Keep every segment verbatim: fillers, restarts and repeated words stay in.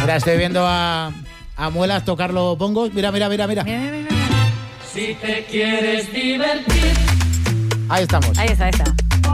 Mira, estoy viendo a, a Muelas tocar los bongos. Mira, mira, mira, mira. Mira, mira, mira. Si te quieres divertir. Ahí estamos. Ahí está, ahí está.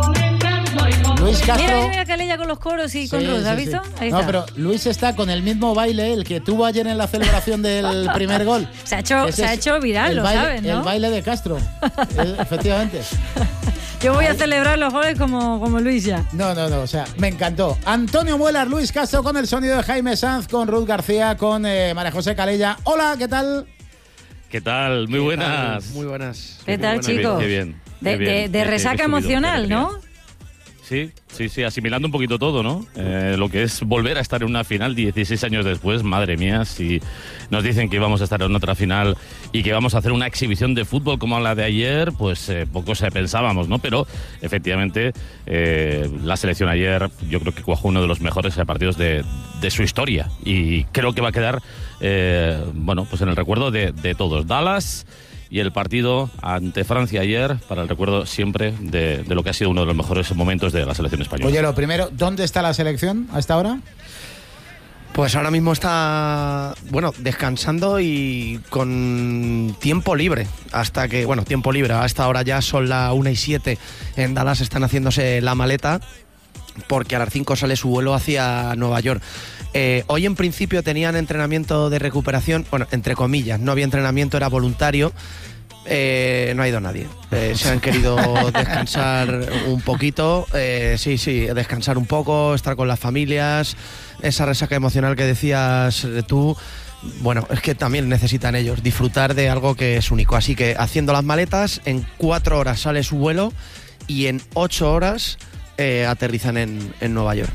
Luis Castro. Mira, mira, mira Calella con los coros y con Sí, Ruth, ¿has sí, visto? sí. Ahí no, está. pero Luis está con el mismo baile, el que tuvo ayer en la celebración del primer gol. Se ha hecho, Ese se ha es hecho viral, el lo baile, sabes, ¿no? El baile de Castro, eh, efectivamente. Yo voy a celebrar los goles como, como Luis ya. No, no, no, o sea, me encantó. Antonio Muelas, Luis Castro con el sonido de Jaime Sanz, con Ruth García, con eh, María José Calella. Hola, ¿qué tal? ¿Qué tal? Muy buenas. Muy buenas. ¿Qué tal, Qué bien, chicos? Qué bien. De, qué bien. de, de Qué- qué resaca subido, emocional, qué alegría. ¿no? Sí, sí, sí, asimilando un poquito todo, ¿no? Eh, lo que es volver a estar en una final dieciséis años después, madre mía, si nos dicen que íbamos a estar en otra final y que vamos a hacer una exhibición de fútbol como la de ayer, pues eh, poco se pensábamos, ¿no? Pero efectivamente eh, la selección ayer yo creo que cuajó uno de los mejores partidos de, de su historia y creo que va a quedar, eh, bueno, pues en el recuerdo de, de todos. Dallas y el partido ante Francia ayer, para el recuerdo siempre de, de lo que ha sido uno de los mejores momentos de la selección española. Oye, lo primero, ¿dónde está la selección a esta hora? Pues ahora mismo está, bueno, descansando y con tiempo libre. Hasta que, bueno, tiempo libre. A esta hora ya son las una y siete. En Dallas están haciéndose la maleta porque a las cinco sale su vuelo hacia Nueva York. Eh, hoy en principio tenían entrenamiento de recuperación, bueno, entre comillas, no había entrenamiento, era voluntario. Eh, no ha ido nadie. Eh, se han querido descansar un poquito, eh, sí, sí, descansar un poco, estar con las familias, esa resaca emocional que decías tú. Bueno, es que también necesitan ellos disfrutar de algo que es único. Así que haciendo las maletas, en cuatro horas sale su vuelo y en ocho horas eh, aterrizan en, en Nueva York.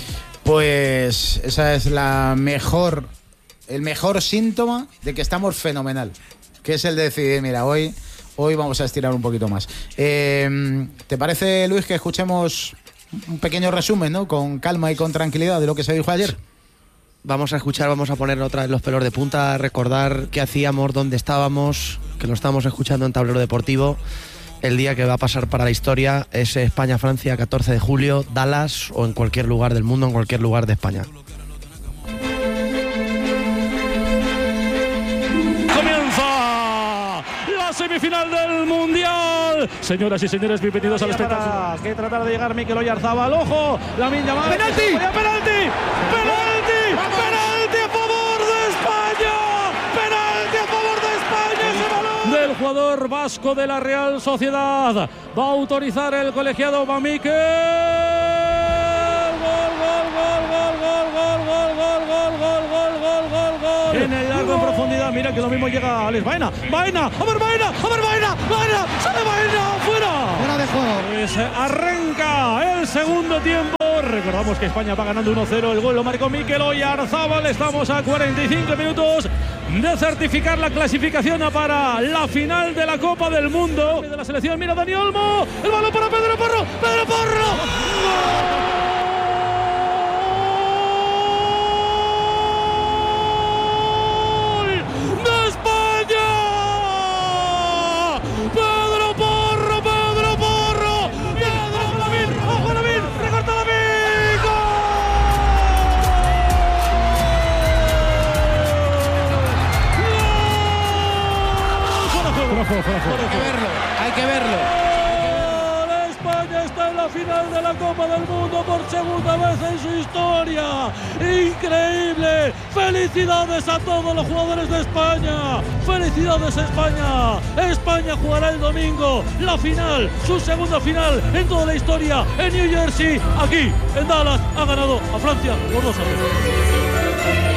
Pues esa es la mejor, el mejor síntoma de que estamos fenomenal, que es el de decidir, mira, hoy, hoy vamos a estirar un poquito más. Eh, ¿Te parece, Luis, que escuchemos un pequeño resumen, ¿no? Con calma y con tranquilidad de lo que se dijo ayer? Vamos a escuchar, vamos a poner otra vez los pelos de punta, a recordar qué hacíamos, dónde estábamos, que lo estamos escuchando en Tablero Deportivo. El día que va a pasar para la historia es España-Francia, catorce de julio, Dallas o en cualquier lugar del mundo, en cualquier lugar de España. Comienza la semifinal del Mundial. Señoras y señores, bienvenidos al espectáculo. Que tratar de llegar Mikel Oyarzabal. Ojo, Lamine Yamal. ¡Penalti! ¡Penalti! ¡Penalti! ¡Penalti a favor de España! ¡Penalti a favor de España! ¡Ese balón del jugador vasco de la Real Sociedad! Va a autorizar el colegiado Mikel. Gol, gol, gol, gol, gol, gol, gol, gol, gol, gol, gol, gol, gol, gol. En el largo en profundidad, mira que lo mismo llega Alex Baena. Baena, a ver Baena, a ver Baena, Baena, sale Baena, fuera. Fuera de juego. Pues arranca el segundo tiempo. Recordamos que España va ganando uno cero. El gol lo marcó Mikel Oyarzabal. Estamos a cuarenta y cinco minutos de certificar la clasificación para la final de la Copa del Mundo. De la selección, mira Dani Olmo. El balón para Pedro Porro. Pedro Porro. ¡Gol! Hay que verlo, hay que verlo. España está en la final de la Copa del Mundo por segunda vez en su historia. Increíble. Felicidades a todos los jugadores de España. Felicidades a España. España jugará el domingo la final, su segunda final en toda la historia en New Jersey. Aquí en Dallas ha ganado a Francia por dos a cero.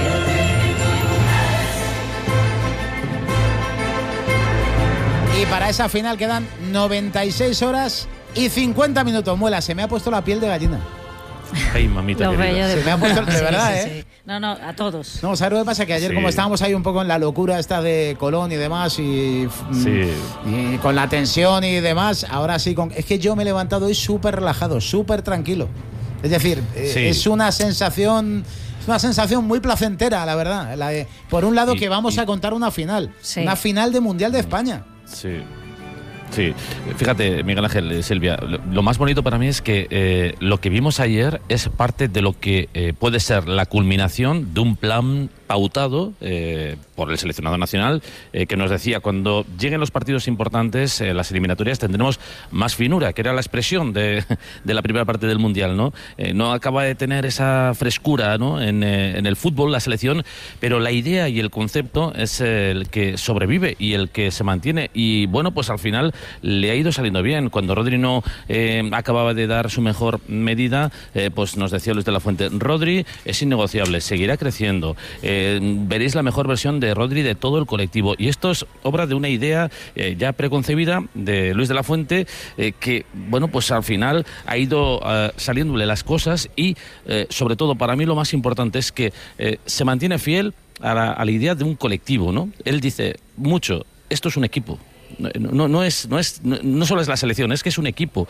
Y para esa final quedan noventa y seis horas y cincuenta minutos. Muela, se me ha puesto la piel de gallina. Ay, mamita Los querida. Se me ha puesto, de Sí, verdad, sí, ¿eh? sí. No, no, a todos. No, ¿sabes lo que pasa? Que ayer Sí. como estábamos ahí un poco en la locura esta de Colón y demás y, Sí. y con la tensión y demás, ahora sí, con, es que yo me he levantado hoy súper relajado, súper tranquilo. Es decir, eh, Sí. es una sensación... Es una sensación muy placentera, la verdad. La de, por un lado, Y- que vamos y- a contar una final. Sí. Una final de Mundial de España. Sí. Sí, fíjate, Miguel Ángel, Silvia, lo más bonito para mí es que eh, lo que vimos ayer es parte de lo que eh, puede ser la culminación de un plan pautado eh, por el seleccionado nacional, eh, que nos decía, cuando lleguen los partidos importantes, eh, las eliminatorias, tendremos más finura, que era la expresión de, de la primera parte del Mundial, ¿no? Eh, no acaba de tener esa frescura, ¿no? en, eh, en el fútbol, la selección, pero la idea y el concepto es el que sobrevive y el que se mantiene, y bueno, pues al final le ha ido saliendo bien. Cuando Rodri no eh, acababa de dar su mejor medida, eh, pues nos decía Luis de la Fuente, Rodri es innegociable, seguirá creciendo, eh, veréis la mejor versión de Rodri de todo el colectivo, y esto es obra de una idea eh, ya preconcebida de Luis de la Fuente, eh, que bueno, pues al final ha ido uh, saliéndole las cosas, y eh, sobre todo para mí lo más importante es que eh, se mantiene fiel a la, a la idea de un colectivo, ¿no? Él dice mucho, esto es un equipo. No, no, es, no, es, no, no solo es la selección, es que es un equipo.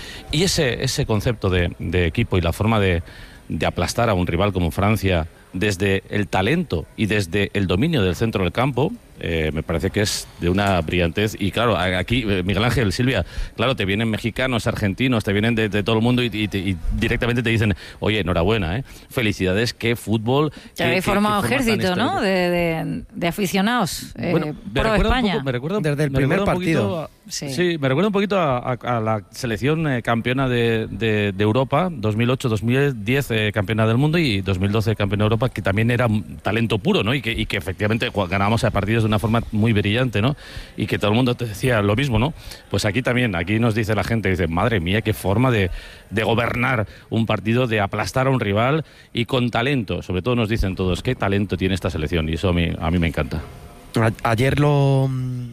Y ese, ese concepto de, de equipo y la forma de, de aplastar a un rival como Francia desde el talento y desde el dominio del centro del campo, eh, me parece que es de una brillantez. Y claro, aquí, Miguel Ángel, Silvia, claro, te vienen mexicanos, argentinos, te vienen de, de todo el mundo y, y, y directamente te dicen, oye, enhorabuena, ¿eh? Felicidades, qué fútbol. Ya habéis formado ejército, ¿no? De, de, de aficionados eh, bueno, pro España. Poco, me recuerda, desde el me primer recuerda partido. A, sí. sí, me recuerda un poquito a, a, a la selección eh, campeona de, de, de Europa, dos mil ocho dos mil diez eh, campeona del mundo y dos mil doce campeona de Europa, que también era un talento puro, ¿no? Y que, y que efectivamente ganábamos a partidos de una forma muy brillante, ¿no? Y que todo el mundo te decía lo mismo, ¿no? Pues aquí también, aquí nos dice la gente, dice, madre mía, qué forma de, de gobernar un partido, de aplastar a un rival y con talento. Sobre todo nos dicen todos, qué talento tiene esta selección, y eso a mí, a mí me encanta. A- Ayer lo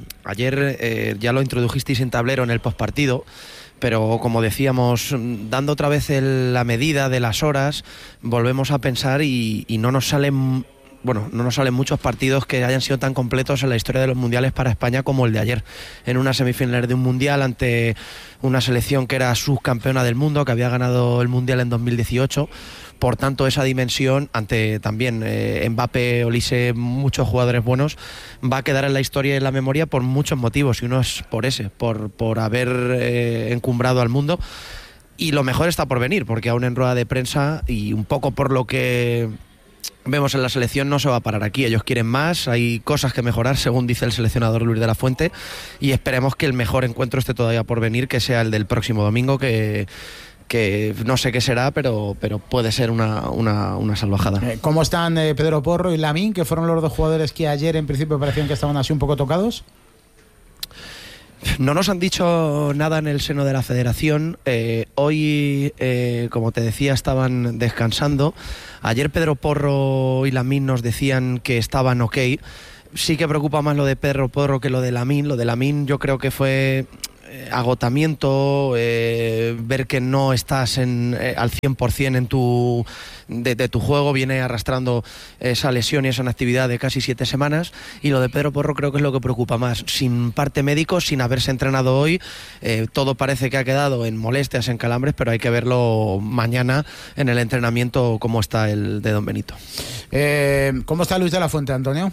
ayer eh, ya lo introdujisteis en tablero en el postpartido, pero como decíamos, dando otra vez el, la medida de las horas, volvemos a pensar y, y no nos salen bueno, no nos salen muchos partidos que hayan sido tan completos en la historia de los mundiales para España como el de ayer, en una semifinal de un mundial ante una selección que era subcampeona del mundo, que había ganado el mundial en dos mil dieciocho. Por tanto, esa dimensión, ante también eh, Mbappé, Olise, muchos jugadores buenos, va a quedar en la historia y en la memoria por muchos motivos, y uno es por ese, por, por haber eh, encumbrado al mundo. Y lo mejor está por venir, porque aún en rueda de prensa, y un poco por lo que vemos en la selección, no se va a parar aquí. Ellos quieren más, hay cosas que mejorar, según dice el seleccionador Luis de la Fuente, y esperemos que el mejor encuentro esté todavía por venir, que sea el del próximo domingo, que... que no sé qué será, pero, pero puede ser una, una, una salvajada. Eh, ¿Cómo están eh, Pedro Porro y Lamine, que fueron los dos jugadores que ayer en principio parecían que estaban así un poco tocados? No nos han dicho nada en el seno de la federación. Eh, hoy, eh, como te decía, estaban descansando. Ayer Pedro Porro y Lamine nos decían que estaban ok. Sí que preocupa más lo de Pedro Porro que lo de Lamine. Lo de Lamine yo creo que fue agotamiento, eh, ver que no estás en, eh, al cien por ciento en tu, de, de tu juego, viene arrastrando esa lesión y esa inactividad de casi siete semanas, y lo de Pedro Porro creo que es lo que preocupa más, sin parte médico, sin haberse entrenado hoy, eh, todo parece que ha quedado en molestias, en calambres, pero hay que verlo mañana en el entrenamiento cómo está el de Don Benito. Eh, ¿Cómo está Luis de la Fuente, Antonio?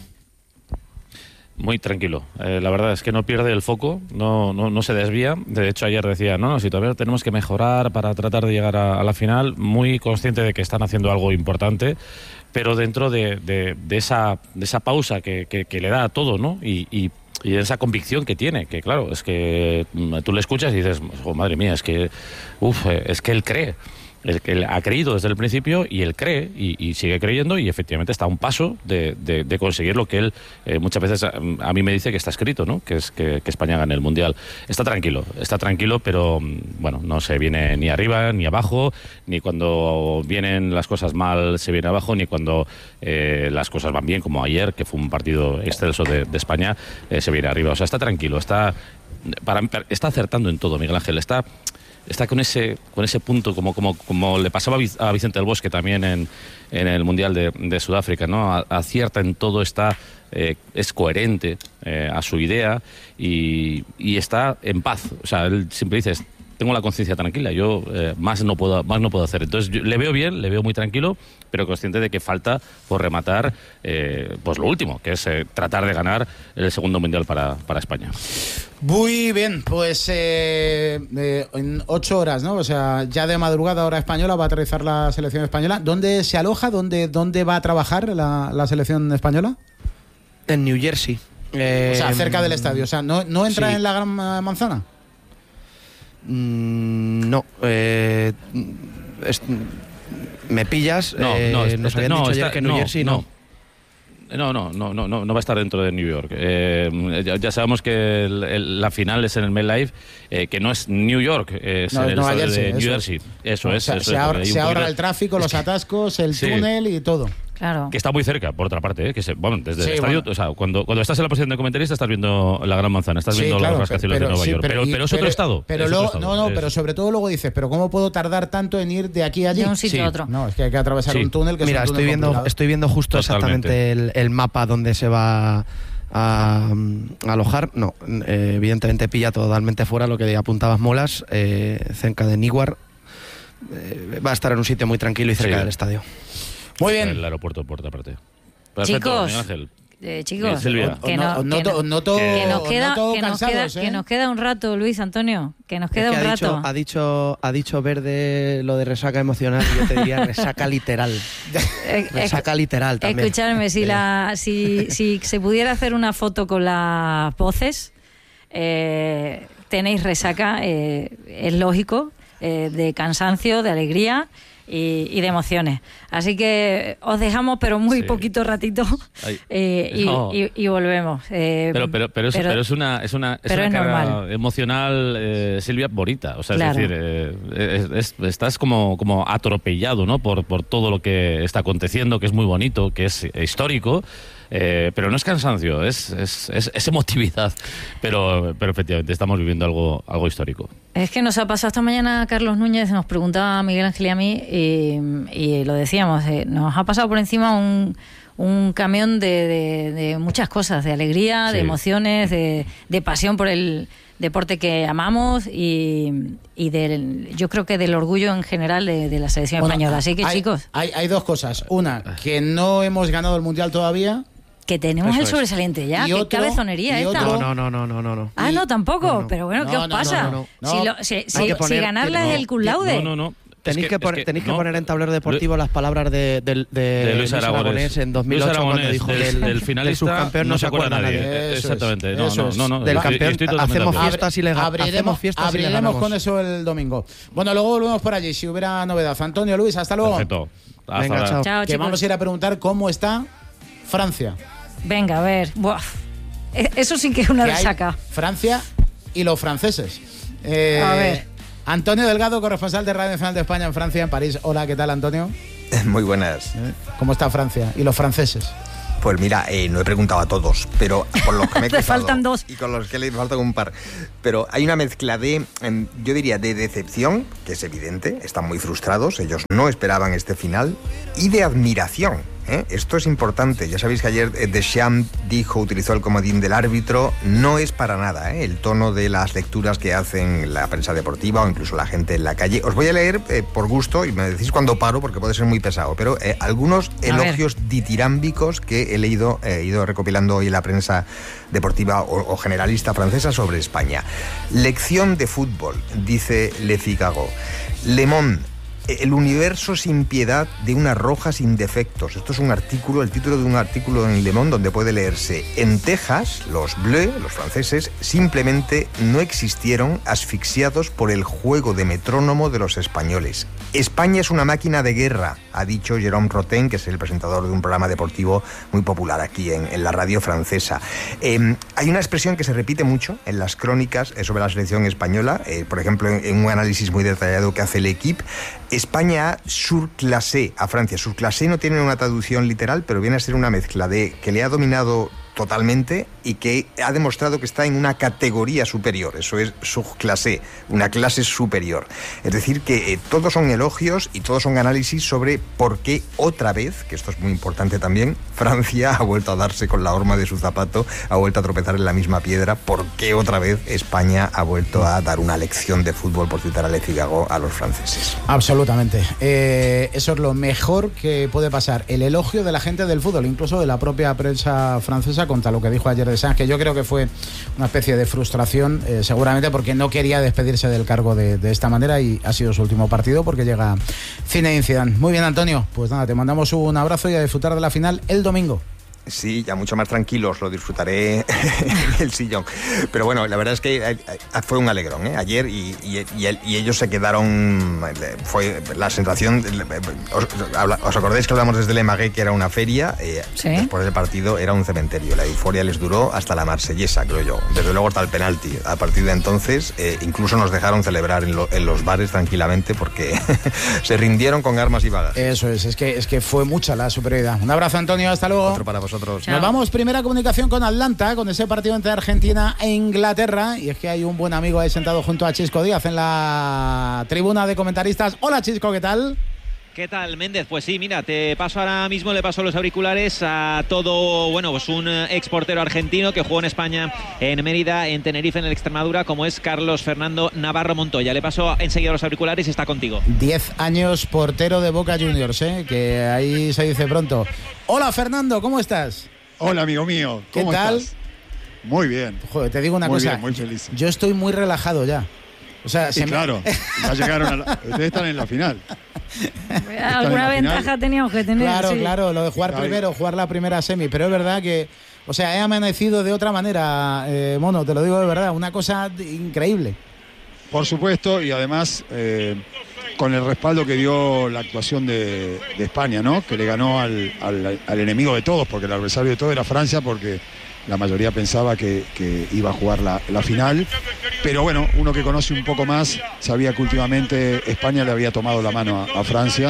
Muy tranquilo. Eh, la verdad es que no pierde el foco, no, no, no se desvía. De hecho, ayer decía, no, no, si todavía tenemos que mejorar para tratar de llegar a, a la final, muy consciente de que están haciendo algo importante, pero dentro de, de, de, esa, de esa pausa que, que, que le da a todo, ¿no? Y, y, y esa convicción que tiene, que claro, es que tú le escuchas y dices, oh, madre mía, es que, uf, es que él cree. El que él ha creído desde el principio y él cree y, y sigue creyendo, y efectivamente está a un paso de, de, de conseguir lo que él eh, muchas veces a, a mí me dice que está escrito, ¿no? Que es que, que España gane el Mundial. Está tranquilo, está tranquilo, pero bueno, no se viene ni arriba ni abajo, ni cuando vienen las cosas mal se viene abajo, ni cuando eh, las cosas van bien, como ayer, que fue un partido excelso de, de España, eh, se viene arriba. O sea, está tranquilo, está, para, está acertando en todo, Miguel Ángel, está... Está con ese con ese punto, como como como le pasaba a Vicente del Bosque también en, en el Mundial de, de Sudáfrica, ¿no? Acierta en todo, está eh, es coherente eh, a su idea y, y está en paz. O sea, él siempre dice, tengo la conciencia tranquila. Yo eh, más no puedo más no puedo hacer. Entonces yo, le veo bien, le veo muy tranquilo, pero consciente de que falta por rematar eh, pues lo último, que es eh, tratar de ganar el segundo mundial para, para España. Muy bien, pues eh, eh, en ocho horas, ¿no? O sea, ya de madrugada hora española va a aterrizar la selección española. ¿Dónde se aloja? ¿Dónde, dónde va a trabajar la, la selección española? En New Jersey. Eh, O sea, cerca del estadio. O sea, ¿no, no entra sí. en la Gran Manzana? Mm, no. Eh, es- me pillas. No, eh, no, nos este- habían no, dicho está- ayer que New no, Jersey no. no. No, no, no, no, no, no va a estar dentro de New York. Eh, ya, ya sabemos que el, el, la final es en el MetLife, eh, que no es New York, es No, en es el Nueva estadio Jersey, de New eso Jersey. Eso O es. sea, eso se es, ahorra, hay un se ahorra poquito- el tráfico, los atascos, el Sí. túnel y todo. Claro. Que está muy cerca, por otra parte, ¿eh? Que se, bueno, desde Sí, el estadio, bueno. o sea, cuando, cuando estás en la posición de comentarista estás viendo la Gran Manzana, estás Sí, viendo claro, los rascacielos de Nueva sí, York, pero, y- pero es otro estado. Pero es luego, otro estado, no, no, es- pero sobre todo luego dices, pero ¿cómo puedo tardar tanto en ir de aquí a allí? De un sitio Sí. a otro. No, es que hay que atravesar Sí. un túnel que Mira, es un túnel estoy viendo, complicado. estoy viendo justo Totalmente. exactamente el, el mapa donde se va a, a alojar. No, eh, evidentemente pilla totalmente fuera lo que apuntabas Molas, eh, cerca de Newark. Eh, va a estar en un sitio muy tranquilo y cerca Sí. del estadio. Muy bien. El aeropuerto, por otra parte. Perfecto, Chicos, Miguel Ángel. eh, chicos, Silvia. que, No- no- no que to- no- noto- que nos queda, noto que nos cansados, queda- ¿eh? que nos queda un rato, Luis Antonio, que nos queda Es que un ha, rato. dicho, ha, dicho, ha dicho Verde lo de resaca emocional y yo te diría resaca literal. Eh, Resaca eh, literal también. Escuchadme, si, la, si, si se pudiera hacer una foto con las voces, eh, tenéis resaca, eh, es lógico, eh, de cansancio, de alegría y, y de emociones. Así que os dejamos, pero muy Sí. poquito ratito, Ay, eh, y, no. y- y volvemos. Eh, Pero, pero, pero, es, pero es una, es una, es pero una es carga normal. emocional, eh, Silvia, bonita. O sea, Claro. es decir, eh, es- es- estás como, como atropellado, ¿no? Por, por todo lo que está aconteciendo, que es muy bonito, que es histórico. Eh, pero no es cansancio, es, es, es, es emotividad. Pero, pero efectivamente estamos viviendo algo, algo histórico. Es que nos ha pasado esta mañana Carlos Núñez, nos preguntaba a Miguel Ángel y a mí, y, y lo decíamos, eh, nos ha pasado por encima un, un camión de, de- de muchas cosas, de alegría, de Sí. emociones, de, de pasión por el deporte que amamos y, y del, yo creo que del orgullo en general de, de la selección Bueno, española. Así que, hay, chicos, Hay, hay dos cosas. Una, que no hemos ganado el Mundial todavía. que tenemos Eso el es. sobresaliente ya, Y qué otro- cabezonería y esta. otro- No, no, no, no, no, no. Ah, no, tampoco, No, no. pero bueno, ¿qué No, os no, pasa? no, no, no. Si, lo- si- si- Hay que si poner- ganarla no, es el cum laude. No, no, no. Tenéis Es que, es poner, tenéis que no. poner en tablero deportivo las palabras de, de, de- De Luis Aragonés. en dos mil ocho Luis Aragonés, cuando dijo del, del, del finalista del subcampeón no, se acuerda nadie. Eh, Eso Exactamente. es, no, eso no, es. no, no. Del estoy- campeón estoy totalmente hacemos de acuerdo. fiestas y le ga- abriremos hacemos fiestas y le abriremos ganamos. con eso el domingo. Bueno, luego volvemos por allí, si hubiera novedad. Antonio, Luis, hasta luego. Perfecto. Hasta Venga, ahora. chao. Chao, Que chicos. vamos a ir a preguntar cómo está Francia. Venga, a ver. Buah. E- Eso sí que es una Que hay resaca. Francia y los franceses. Eh, A ver. Antonio Delgado, corresponsal de Radio Nacional de España en Francia, en París. Hola, ¿qué tal, Antonio? Muy buenas. ¿Cómo está Francia y los franceses? Pues mira, eh, no he preguntado a todos, pero por los que me he Te cruzado faltan dos. y con los que le faltan un par. Pero hay una mezcla de, em, yo diría, de decepción, que es evidente, están muy frustrados, ellos no esperaban este final, y de admiración. ¿eh? Esto es importante. Ya sabéis que ayer eh, Deschamps dijo, utilizó el comodín del árbitro, no es para nada ¿eh? el tono de las lecturas que hacen la prensa deportiva o incluso la gente en la calle. Os voy a leer eh, por gusto y me decís cuando paro porque puede ser muy pesado, pero eh, algunos ver. elogios ditirámbicos que he leído, he ido recopilando hoy en la prensa deportiva o, o generalista francesa sobre España. Lección de fútbol, dice Le Figaro. Le Monde. El universo sin piedad de una roja sin defectos. Esto es un artículo, el título de un artículo en Le Monde donde puede leerse: en Texas, los Bleus, los franceses, simplemente no existieron, asfixiados por el juego de metrónomo de los españoles. España es una máquina de guerra, ha dicho Jérôme Rotten, que es el presentador de un programa deportivo muy popular aquí en, en la radio francesa. Eh, hay una expresión que se repite mucho en las crónicas sobre la selección española, eh, por ejemplo, en, en un análisis muy detallado que hace el Equipe. España ha surclassé a Francia. Surclassé no tiene una traducción literal, pero viene a ser una mezcla de que le ha dominado totalmente y que ha demostrado que está en una categoría superior, eso es subclase, una clase superior. Es decir, que eh, todos son elogios y todos son análisis sobre por qué otra vez, que esto es muy importante también, Francia ha vuelto a darse con la horma de su zapato, ha vuelto a tropezar en la misma piedra, por qué otra vez España ha vuelto a dar una lección de fútbol, por citar a Le Figaro, a los franceses. Absolutamente. Eh, eso es lo mejor que puede pasar, el elogio de la gente del fútbol, incluso de la propia prensa francesa, contra lo que dijo ayer de Sanz, que yo creo que fue una especie de frustración, eh, seguramente porque no quería despedirse del cargo de, de esta manera, y ha sido su último partido porque llega Zinedine Zidane. Muy bien, Antonio, pues nada, te mandamos un abrazo y a disfrutar de la final el domingo. Sí, ya mucho más tranquilos, lo disfrutaré en el sillón. Pero bueno, la verdad es que fue un alegrón, ¿eh? Ayer y, y, y, y ellos se quedaron, fue la sensación, os, os acordáis que hablamos desde Le Magué que era una feria, eh, ¿sí? Después del partido era un cementerio, la euforia les duró hasta la marsellesa, creo yo, desde luego hasta el penalti. A partir de entonces eh, incluso nos dejaron celebrar en, lo, en los bares tranquilamente porque se rindieron con armas y bagas. Eso es, es que, es que fue mucha la superioridad. Un abrazo, Antonio, hasta luego. Otro para vosotros. Chao. Nos vamos, primera comunicación con Atlanta, con ese partido entre Argentina e Inglaterra, y es que hay un buen amigo ahí sentado junto a Chisco Díaz en la tribuna de comentaristas. Hola, Chisco, ¿qué tal? ¿Qué tal, Méndez? Pues sí, mira, te paso ahora mismo, le paso los auriculares a todo, bueno, pues un exportero argentino que jugó en España, en Mérida, en Tenerife, en el Extremadura, como es Carlos Fernando Navarro Montoya. Le paso enseguida los auriculares y está contigo. Diez años portero de Boca Juniors, ¿eh? Que ahí se dice pronto. Hola, Fernando, ¿cómo estás? Hola, amigo mío, ¿cómo ¿Qué tal? estás? Muy bien. Joder, te digo una muy cosa, bien, muy feliz. Yo estoy muy relajado ya. O sea, sí, se claro, me... ya llegaron a la... Ustedes están en la final. Alguna ventaja final. Teníamos que tener. Claro, sí. claro, lo de jugar claro. primero, jugar la primera semi, pero es verdad que, o sea, he amanecido de otra manera, eh, Mono, te lo digo de verdad, una cosa increíble. Por supuesto, y además eh, con el respaldo que dio la actuación de, de España, ¿no? Que le ganó al, al, al enemigo de todos, porque el adversario de todos era Francia, porque la mayoría pensaba que, que iba a jugar la, la final. Pero bueno, uno que conoce un poco más sabía que últimamente España le había tomado la mano a, a Francia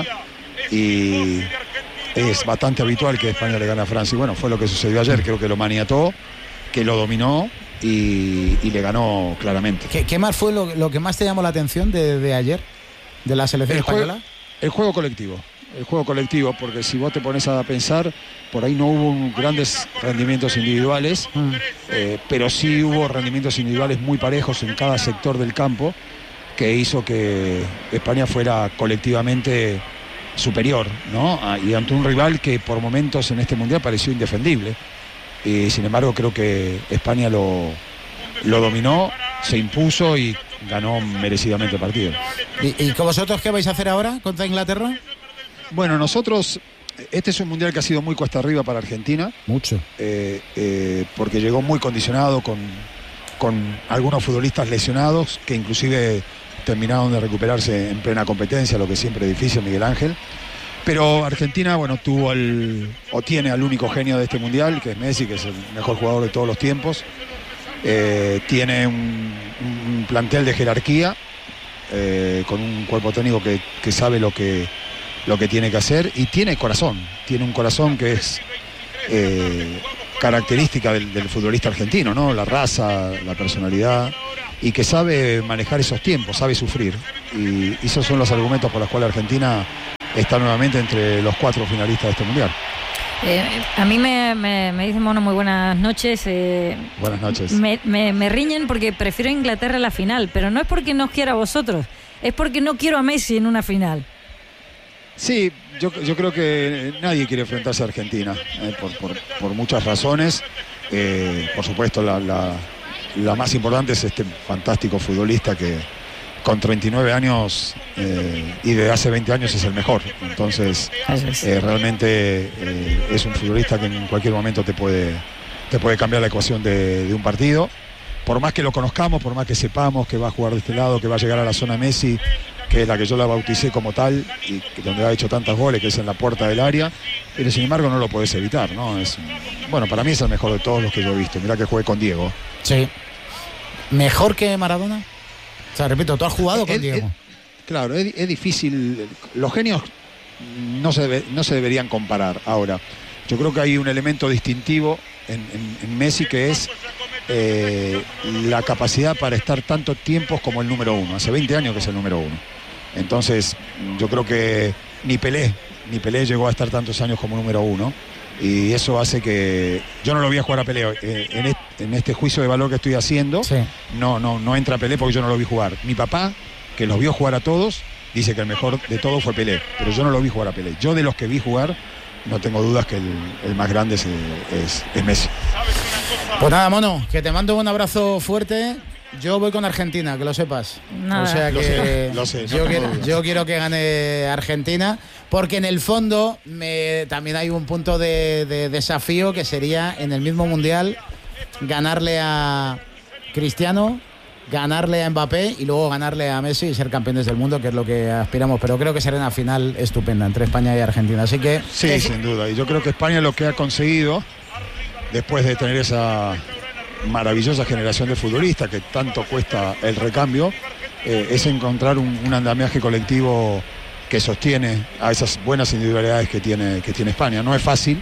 y es bastante habitual que España le gane a Francia. Y bueno, fue lo que sucedió ayer, creo que lo maniató, que lo dominó y, y le ganó claramente. ¿Qué, qué más fue lo, lo que más te llamó la atención de, de ayer, de la selección el española? Juego, el juego colectivo. El juego colectivo, porque si vos te pones a pensar, por ahí no hubo grandes rendimientos individuales, mm. eh, pero sí hubo rendimientos individuales muy parejos en cada sector del campo, que hizo que España fuera colectivamente superior, ¿no? Ah, y ante un rival que por momentos en este Mundial pareció indefendible. Y sin embargo creo que España lo, lo dominó, se impuso y ganó merecidamente el partido. ¿Y, y con vosotros qué vais a hacer ahora contra Inglaterra? Bueno, nosotros, este es un mundial que ha sido muy cuesta arriba para Argentina. Mucho. Eh, eh, porque llegó muy condicionado con, con algunos futbolistas lesionados, que inclusive terminaron de recuperarse en plena competencia, lo que siempre es difícil, Miguel Ángel. Pero Argentina, bueno, tuvo el, o tiene al único genio de este mundial, que es Messi, que es el mejor jugador de todos los tiempos. Eh, tiene un, un plantel de jerarquía, eh, con un cuerpo técnico que, que sabe lo que... lo que tiene que hacer, y tiene corazón, tiene un corazón que es eh, característica del, del futbolista argentino, ¿no? La raza, la personalidad, y que sabe manejar esos tiempos, sabe sufrir, y esos son los argumentos por los cuales Argentina está nuevamente entre los cuatro finalistas de este mundial. Eh, a mí me, me, me dicen, Mono, muy buenas noches. Eh, buenas noches. Me, me, me riñen porque prefiero a Inglaterra en la final, pero no es porque no quiera a vosotros, es porque no quiero a Messi en una final. Sí, yo, yo creo que nadie quiere enfrentarse a Argentina, eh, por, por, por muchas razones. Eh, por supuesto, la, la, la más importante es este fantástico futbolista que con treinta y nueve años eh, y de hace veinte años es el mejor. Entonces, eh, realmente eh, es un futbolista que en cualquier momento te puede, te puede cambiar la ecuación de, de un partido. Por más que lo conozcamos, por más que sepamos que va a jugar de este lado, que va a llegar a la zona Messi, que es la que yo la bauticé como tal, y donde ha hecho tantos goles, que es en la puerta del área, pero sin embargo no lo podés evitar, ¿no? Es, bueno, para mí es el mejor de todos los que yo he visto. Mirá que jugué con Diego. Sí. ¿Mejor que Maradona? O sea, repito, tú has jugado con es, Diego. Es, claro, es, es difícil. Los genios no se, debe, no se deberían comparar. Ahora, yo creo que hay un elemento distintivo en, en, en Messi, que es eh, la capacidad para estar tanto tiempo como el número uno. Hace veinte años que es el número uno. Entonces, yo creo que ni Pelé, ni Pelé llegó a estar tantos años como número uno. Y eso hace que... Yo no lo vi a jugar a Pelé. Eh, en, este, en este juicio de valor que estoy haciendo, sí. no, no, no entra Pelé porque yo no lo vi jugar. Mi papá, que los vio jugar a todos, dice que el mejor de todos fue Pelé. Pero yo no lo vi jugar a Pelé. Yo de los que vi jugar, no tengo dudas que el, el más grande es, es, es Messi. Pues nada, mono, que te mando un abrazo fuerte. Yo voy con Argentina, que lo sepas. Nada. O sea que lo sé, lo sé, yo, no quiero, yo quiero que gane Argentina, porque en el fondo me, también hay un punto de, de desafío, que sería en el mismo mundial ganarle a Cristiano, ganarle a Mbappé y luego ganarle a Messi y ser campeones del mundo, que es lo que aspiramos. Pero creo que será una final estupenda entre España y Argentina. Así que sí, es... sin duda. Y yo creo que España lo que ha conseguido, después de tener esa maravillosa generación de futbolistas que tanto cuesta el recambio, eh, es encontrar un, un andamiaje colectivo que sostiene a esas buenas individualidades que tiene, que tiene España. No es fácil,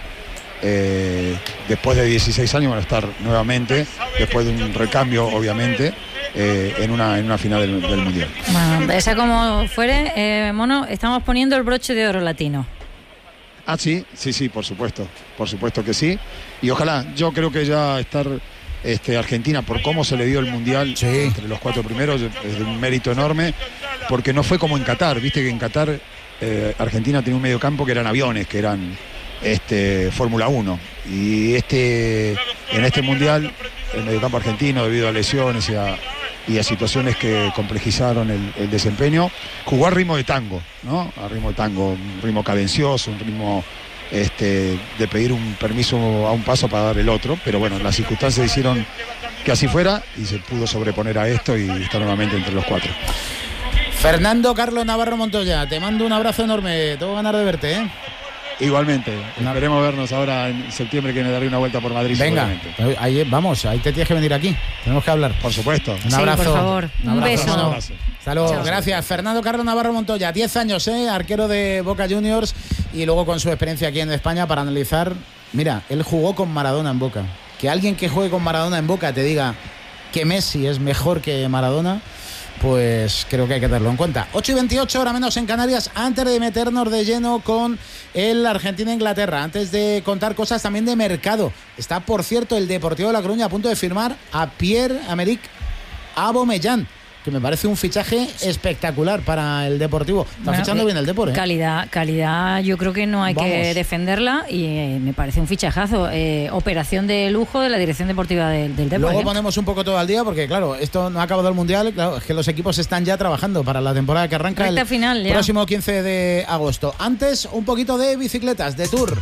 eh, después de dieciséis años van a estar nuevamente, después de un recambio obviamente, eh, en, una, en una final del, del Mundial. Bueno, esa como fuere, eh, mono, estamos poniendo el broche de oro latino. Ah, sí, sí, sí, por supuesto, por supuesto que sí. Y ojalá, yo creo que ya estar... Este, Argentina, por cómo se le dio el Mundial, sí, entre los cuatro primeros, es de un mérito enorme, porque no fue como en Qatar. Viste que en Qatar eh, Argentina tenía un mediocampo que eran aviones, que eran este, Fórmula uno, y este, en este Mundial el mediocampo argentino, debido a lesiones y a, y a situaciones que complejizaron el, el desempeño, jugó a ritmo de tango, ¿no? A ritmo de tango, un ritmo cadencioso, un ritmo Este, de pedir un permiso a un paso para dar el otro, pero bueno, las circunstancias hicieron que así fuera y se pudo sobreponer a esto y está nuevamente entre los cuatro. Fernando Carlos Navarro Montoya, te mando un abrazo enorme, tengo ganas de verte, ¿eh? Igualmente, esperemos vernos ahora en septiembre, que me daré una vuelta por Madrid. Venga, ahí vamos, ahí te tienes que venir aquí, tenemos que hablar. Por supuesto. Un abrazo. Sí, por favor, un, un abrazo. beso. Un abrazo. Hasta luego, Chao. Gracias. Fernando Carlos Navarro Montoya, diez años, ¿eh? Arquero de Boca Juniors, y luego con su experiencia aquí en España para analizar. Mira, él jugó con Maradona en Boca. Que alguien que juegue con Maradona en Boca te diga que Messi es mejor que Maradona, pues creo que hay que tenerlo en cuenta. ocho y veintiocho, hora menos en Canarias. Antes de meternos de lleno con el Argentina-Inglaterra, antes de contar cosas también de mercado, está, por cierto, el Deportivo de La Coruña a punto de firmar a Pierre-Emerick Aubameyang, que me parece un fichaje espectacular para el Deportivo. Está bueno, fichando eh, bien el Depor, ¿eh? Calidad, calidad, yo creo que no hay Vamos. que defenderla, y eh, me parece un fichajazo. Eh, operación de lujo de la dirección deportiva del, del Depor. Luego ¿eh? ponemos un poco todo al día, porque claro, esto no ha acabado el Mundial, claro, es que los equipos están ya trabajando para la temporada que arranca Recta el final, ya. próximo quince de agosto. Antes, un poquito de bicicletas, de Tour.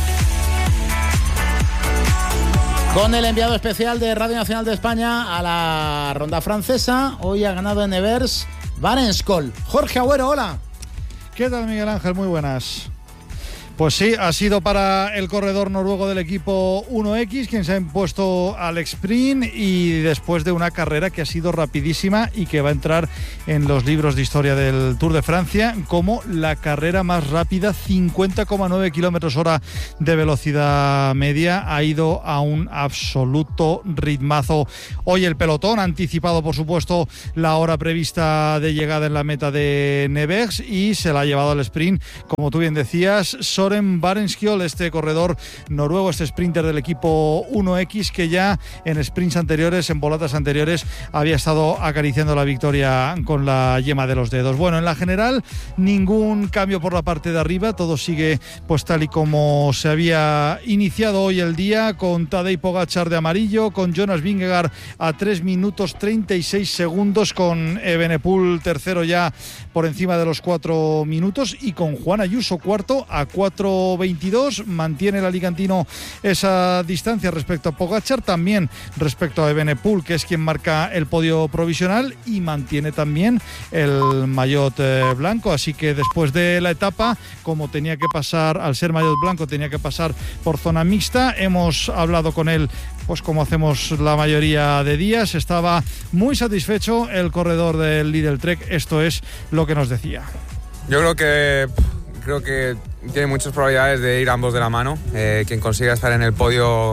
Con el enviado especial de Radio Nacional de España a la ronda francesa, hoy ha ganado en Nevers Van Enschol. Jorge Agüero, hola. ¿Qué tal, Miguel Ángel? Muy buenas. Pues sí, ha sido para el corredor noruego del equipo uno equis quien se ha impuesto al sprint, y después de una carrera que ha sido rapidísima y que va a entrar en los libros de historia del Tour de Francia como la carrera más rápida, cincuenta coma nueve kilómetros hora de velocidad media. Ha ido a un absoluto ritmazo. Hoy el pelotón ha anticipado, por supuesto, la hora prevista de llegada en la meta de Nevers, y se la ha llevado al sprint, como tú bien decías, Søren Barenskjold, este corredor noruego, este sprinter del equipo uno equis, que ya en sprints anteriores, en volatas anteriores, había estado acariciando la victoria con la yema de los dedos. Bueno, en la general, ningún cambio por la parte de arriba, todo sigue pues tal y como se había iniciado hoy el día, con Tadej Pogačar de amarillo, con Jonas Vingegaard a tres minutos treinta y seis segundos, con Evenepoel tercero ya por encima de los cuatro minutos, y con Juan Ayuso cuarto a cuatro veintidós. Mantiene el alicantino esa distancia respecto a Pogačar, también respecto a Evenepoel, que es quien marca el podio provisional, y mantiene también el maillot eh, blanco. Así que después de la etapa, como tenía que pasar, al ser maillot blanco, tenía que pasar por zona mixta. Hemos hablado con él, pues como hacemos la mayoría de días. Estaba muy satisfecho el corredor del Lidl Trek. Esto es lo que nos decía. Yo creo que creo que tiene muchas probabilidades de ir ambos de la mano. Eh, quien consiga estar en el podio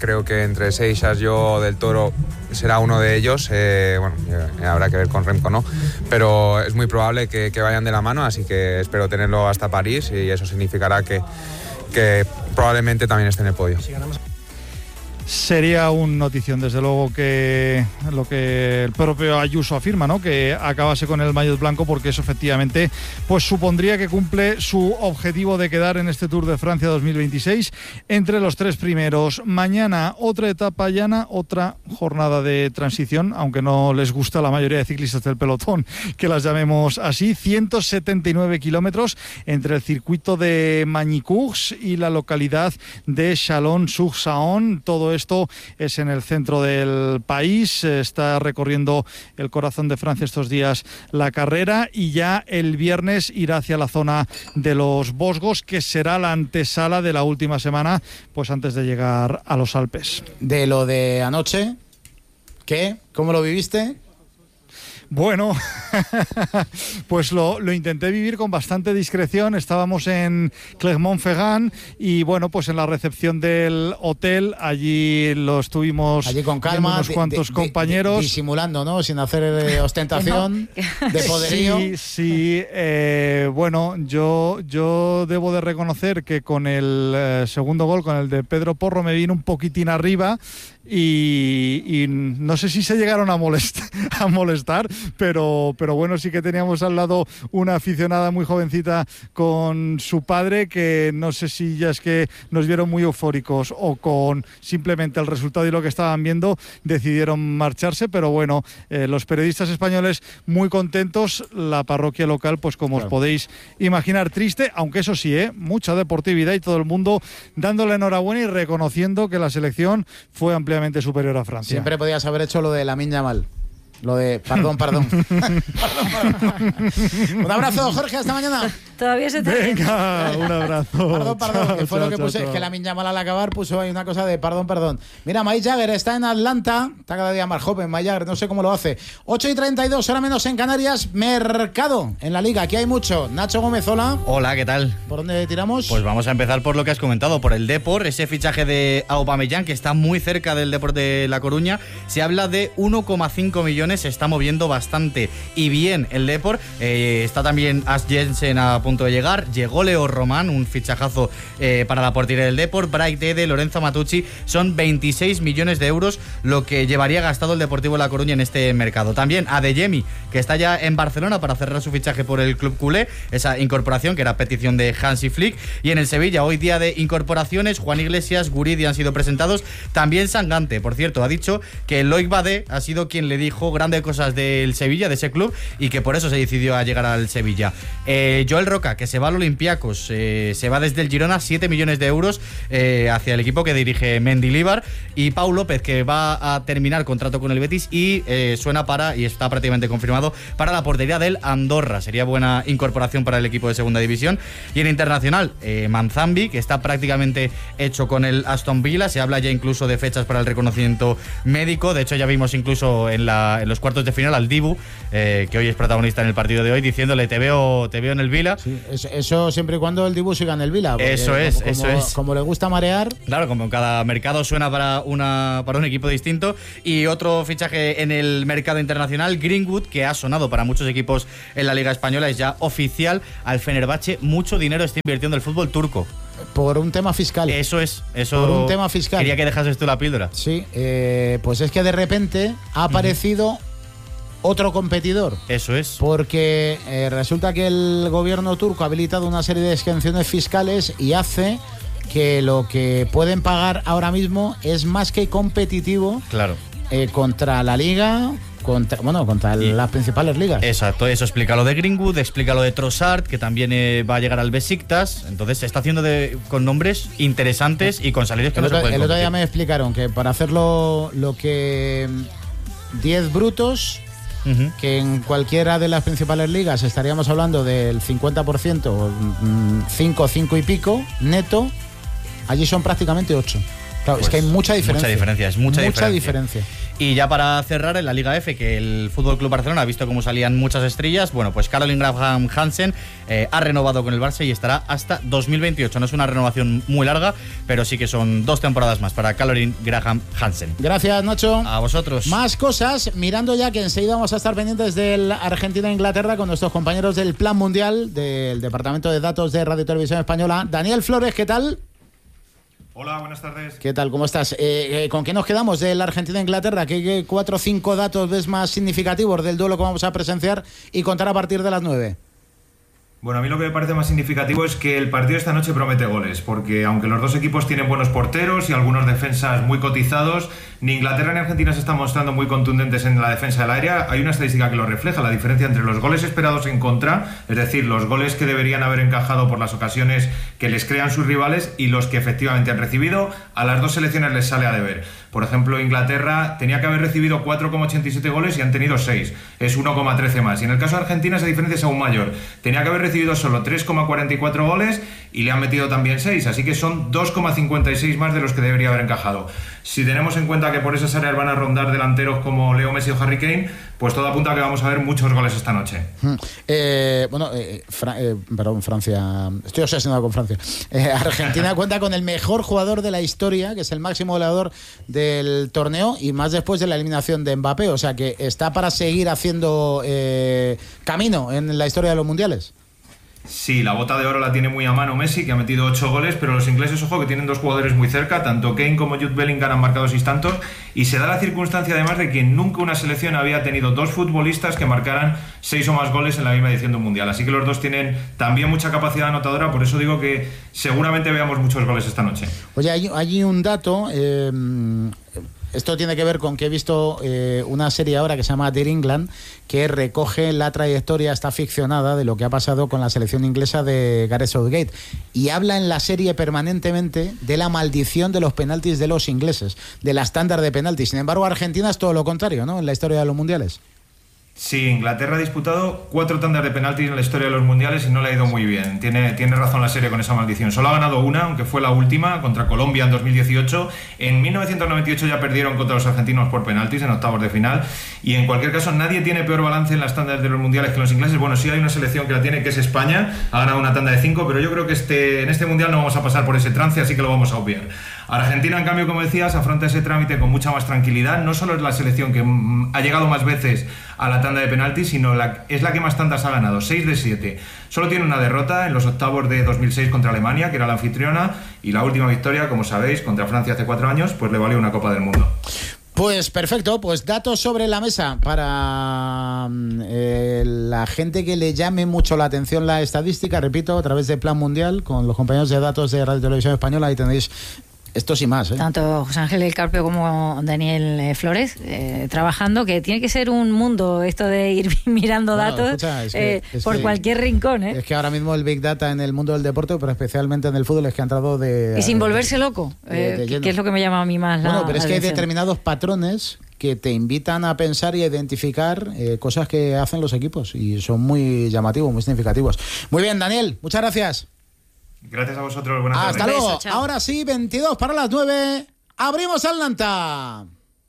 creo que entre Seixas, yo, Del Toro será uno de ellos. Eh, bueno, eh, habrá que ver con Remco, ¿no? Pero es muy probable que, que vayan de la mano, así que espero tenerlo hasta París y eso significará que, que probablemente también esté en el podio. Sería un notición, desde luego, que lo que el propio Ayuso afirma, ¿no? Que acabase con el maillot blanco, porque eso efectivamente pues supondría que cumple su objetivo de quedar en este Tour de Francia dos mil veintiséis entre los tres primeros. Mañana otra etapa llana, otra jornada de transición, aunque no les gusta a la mayoría de ciclistas del pelotón que las llamemos así. ciento setenta y nueve kilómetros entre el circuito de Magny-Cours y la localidad de Chalon-sur-Saône. Todo esto es en el centro del país. Está recorriendo el corazón de Francia estos días la carrera, y ya el viernes irá hacia la zona de los Vosgos, que será la antesala de la última semana, pues antes de llegar a los Alpes. De lo de anoche, ¿qué? ¿Cómo lo viviste? Bueno, pues lo, lo intenté vivir con bastante discreción. Estábamos en Clermont-Ferrand y bueno, pues en la recepción del hotel, allí lo estuvimos allí con calma, unos cuantos di, di, compañeros. Di, disimulando, ¿no? Sin hacer eh, ostentación, de poderío. Sí, sí. Eh, bueno, yo, yo debo de reconocer que con el eh, segundo gol, con el de Pedro Porro, me vine un poquitín arriba. Y, y no sé si se llegaron a molestar, a molestar pero, pero bueno, sí que teníamos al lado una aficionada muy jovencita con su padre, que no sé si ya es que nos vieron muy eufóricos o con simplemente el resultado y lo que estaban viendo decidieron marcharse, pero bueno, eh, los periodistas españoles muy contentos, la parroquia local, pues como claro. os podéis imaginar, triste, aunque eso sí, ¿eh? mucha deportividad y todo el mundo dándole enhorabuena y reconociendo que la selección fue ampliamente superior a Francia. Siempre podías haber hecho lo de Lamine Yamal. Lo de perdón, perdón. perdón, perdón. Un abrazo, Jorge, hasta mañana. Todavía se te... Venga, un abrazo. Perdón, perdón, chao, que fue chao, lo que chao, puse. chao. Es que Lamine Yamal al acabar puso ahí una cosa de perdón, perdón. Mira, Mike Jagger está en Atlanta. Está cada día más joven, Mike Jagger, no sé cómo lo hace. ocho y treinta y dos, hora menos en Canarias. Mercado en la Liga, aquí hay mucho. Nacho Gómez, hola. Hola, ¿qué tal? ¿Por dónde tiramos? Pues vamos a empezar por lo que has comentado, por el Depor, ese fichaje de Aubameyang, que está muy cerca del Depor de La Coruña. Se habla de uno coma cinco millones, se está moviendo bastante y bien el Depor. Eh, está también As Jensen a punto de llegar. Llegó Leo Román, un fichajazo eh, para la portería del Depor. Bright Dede, Lorenzo Matucci. Son veintiséis millones de euros lo que llevaría gastado el Deportivo de La Coruña en este mercado. También Adeyemi, que está ya en Barcelona para cerrar su fichaje por el club culé. Esa incorporación que era petición de Hansi Flick. Y en el Sevilla, hoy día de incorporaciones, Juan Iglesias, Guridi han sido presentados. También Sangante, por cierto, ha dicho que Loic Badé ha sido quien le dijo grandes cosas del Sevilla, de ese club, y que por eso se decidió a llegar al Sevilla. Eh, Joel Roca, que se va al Olympiacos, eh, se va desde el Girona, siete millones de euros eh, hacia el equipo que dirige Mendilibar. Y Pau López, que va a terminar contrato con el Betis y eh, suena para, y está prácticamente confirmado, para la portería del Andorra. Sería buena incorporación para el equipo de segunda división. Y en internacional, eh, Manzambi, que está prácticamente hecho con el Aston Villa. Se habla ya incluso de fechas para el reconocimiento médico. De hecho, ya vimos incluso en, la, en los cuartos de final al Dibu, eh, que hoy es protagonista en el partido de hoy, diciéndole te veo, te veo en el Vila. Sí, eso, eso siempre y cuando el Dibu siga en el Vila. Eso es, como, eso como, es. Como le gusta marear. Claro, como en cada mercado suena para, una, para un equipo distinto. Y otro fichaje en el mercado internacional, Greenwood, que ha sonado para muchos equipos en la Liga Española, es ya oficial. Al Fenerbahce mucho dinero está invirtiendo el fútbol turco. Por un tema fiscal. Eso es, eso. Por un tema fiscal. Quería que dejases tú la píldora. Sí, eh, pues es que de repente ha aparecido uh-huh. otro competidor. Eso es. Porque eh, resulta que el gobierno turco ha habilitado una serie de exenciones fiscales y hace que lo que pueden pagar ahora mismo es más que competitivo. Claro. Eh, contra la Liga, contra, bueno, contra y, las principales ligas. Exacto, eso explica lo de Greenwood, explica lo de Trossard, que también eh, va a llegar al Besiktas. Entonces se está haciendo de, con nombres interesantes y con salarios que el no otro, se pueden El otro día competir. me explicaron que para hacerlo lo que diez brutos, uh-huh. que en cualquiera de las principales ligas estaríamos hablando del cincuenta por ciento, cinco, cinco y pico, neto, allí son prácticamente ocho. Claro, pues es que hay mucha diferencia. Mucha diferencia, es mucha, mucha diferencia. diferencia. Y ya para cerrar, en la Liga F, que el F C Barcelona ha visto cómo salían muchas estrellas, bueno, pues Caroline Graham Hansen eh, ha renovado con el Barça y estará hasta dos mil veintiocho. No es una renovación muy larga, pero sí que son dos temporadas más para Caroline Graham Hansen. Gracias, Nacho. A vosotros. Más cosas, mirando ya que enseguida vamos a estar pendientes del Argentina-Inglaterra con nuestros compañeros del Plan Mundial del Departamento de Datos de Radio y Televisión Española. Daniel Flores, ¿qué tal? Hola, buenas tardes. ¿Qué tal? ¿Cómo estás? Eh, eh, ¿Con qué nos quedamos de la Argentina-Inglaterra? ¿Qué, ¿Qué cuatro o cinco datos ves más significativos del duelo que vamos a presenciar y contar a partir de las nueve? Bueno, a mí lo que me parece más significativo es que el partido esta noche promete goles, porque aunque los dos equipos tienen buenos porteros y algunos defensas muy cotizados, ni Inglaterra ni Argentina se están mostrando muy contundentes en la defensa del área. Hay una estadística que lo refleja, la diferencia entre los goles esperados en contra, es decir, los goles que deberían haber encajado por las ocasiones que les crean sus rivales y los que efectivamente han recibido, a las dos selecciones les sale a deber. Por ejemplo, Inglaterra tenía que haber recibido cuatro coma ochenta y siete goles y han tenido seis, es uno coma trece más. Y en el caso de Argentina esa diferencia es aún mayor, tenía que haber recibido solo tres coma cuarenta y cuatro goles y le han metido también seis, así que son dos coma cincuenta y seis más de los que debería haber encajado. Si tenemos en cuenta que por esas áreas van a rondar delanteros como Leo Messi o Harry Kane, pues todo apunta a que vamos a ver muchos goles esta noche. Eh, bueno, eh, Fra eh, perdón, Francia, estoy obsesionado con Francia. Eh, Argentina cuenta con el mejor jugador de la historia, que es el máximo goleador del torneo y más después de la eliminación de Mbappé, o sea que está para seguir haciendo eh, camino en la historia de los mundiales. Sí, la bota de oro la tiene muy a mano Messi, que ha metido ocho goles, pero los ingleses, ojo, que tienen dos jugadores muy cerca, tanto Kane como Jude Bellingham han marcado seis tantos, y se da la circunstancia además de que nunca una selección había tenido dos futbolistas que marcaran seis o más goles en la misma edición de un mundial, así que los dos tienen también mucha capacidad anotadora, por eso digo que seguramente veamos muchos goles esta noche. Oye, hay, hay un dato... Eh, Esto tiene que ver con que he visto eh, una serie ahora que se llama Dear England, que recoge la trayectoria, está ficcionada, de lo que ha pasado con la selección inglesa de Gareth Southgate. Y habla en la serie permanentemente de la maldición de los penaltis de los ingleses, de la estándar de penaltis. Sin embargo, Argentina es todo lo contrario, ¿no?, en la historia de los mundiales. Sí, Inglaterra ha disputado cuatro tandas de penaltis en la historia de los mundiales y no le ha ido muy bien. Tiene, tiene razón la serie con esa maldición. Solo ha ganado una, aunque fue la última, contra Colombia en dos mil dieciocho. En mil novecientos noventa y ocho ya perdieron contra los argentinos por penaltis en octavos de final. Y en cualquier caso, nadie tiene peor balance en las tandas de los mundiales que los ingleses. Bueno, sí hay una selección que la tiene, que es España. Ha ganado una tanda de cinco, pero yo creo que este, en este mundial no vamos a pasar por ese trance, así que lo vamos a obviar. Argentina, en cambio, como decías, afronta ese trámite con mucha más tranquilidad. No solo es la selección que ha llegado más veces a la tanda de penaltis, sino la, es la que más tandas ha ganado, seis de siete. Solo tiene una derrota en los octavos de dos mil seis contra Alemania, que era la anfitriona, y la última victoria, como sabéis, contra Francia hace cuatro años, pues le valió una Copa del Mundo. Pues perfecto, pues datos sobre la mesa para eh, la gente que le llame mucho la atención la estadística, repito, a través de Plan Mundial, con los compañeros de datos de Radio y Televisión Española, ahí tenéis esto y más, ¿eh? Tanto José Ángel El Carpio como Daniel eh, Flores eh, trabajando, que tiene que ser un mundo esto de ir mirando bueno, datos escucha, es que, eh, es por que, cualquier rincón, ¿eh? Es que ahora mismo el Big Data en el mundo del deporte, pero especialmente en el fútbol, es que ha entrado de... Y sin volverse loco, eh, de, de que es lo que me llama a mí más la Bueno, pero es que hay atención. determinados patrones que te invitan a pensar y a identificar eh, cosas que hacen los equipos y son muy llamativos, muy significativos. Muy bien, Daniel, muchas gracias. Gracias a vosotros, buenas tardes. Hasta luego. Beso, ahora sí, veintidós para las nueve. Abrimos Atlanta.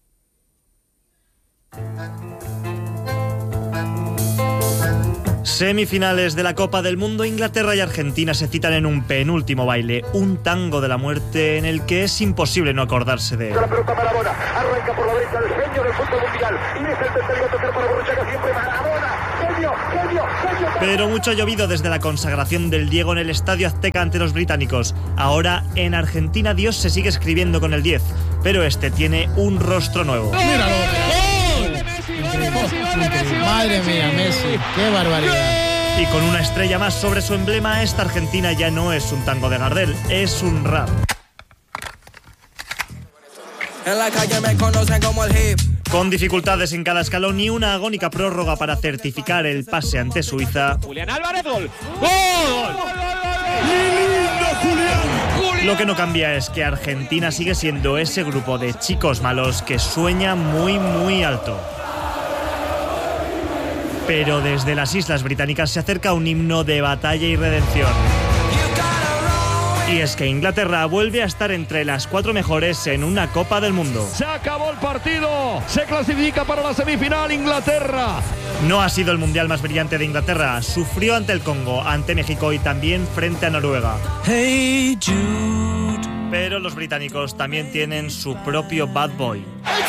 Semifinales de la Copa del Mundo, Inglaterra y Argentina se citan en un penúltimo baile, un tango de la muerte en el que es imposible no acordarse de él. La pelota Maradona, arranca por la derecha el genio del fútbol mundial y es el tercero a tocar para Borruchaga, siempre Maradona, genio, genio, genio. Pero mucho ha llovido desde la consagración del Diego en el Estadio Azteca ante los británicos. Ahora en Argentina Dios se sigue escribiendo con el diez, pero este tiene un rostro nuevo. ¡Míralo! Madre mía, Messi, qué barbaridad. Y con una estrella más sobre su emblema, esta Argentina ya no es un tango de Gardel, es un rap. En la calle me conocen como el hip. Con dificultades en cada escalón y una agónica prórroga para certificar el pase ante Suiza. Julián Álvarez, gol. ¡Gol! Julián! Lo que no cambia es que Argentina sigue siendo ese grupo de chicos malos que sueña muy, muy alto. Pero desde las Islas Británicas se acerca un himno de batalla y redención. Y es que Inglaterra vuelve a estar entre las cuatro mejores en una Copa del Mundo. Se acabó el partido, se clasifica para la semifinal Inglaterra. No ha sido el mundial más brillante de Inglaterra. Sufrió ante el Congo, ante México y también frente a Noruega. Hey Jude. Pero los británicos también tienen su propio bad boy.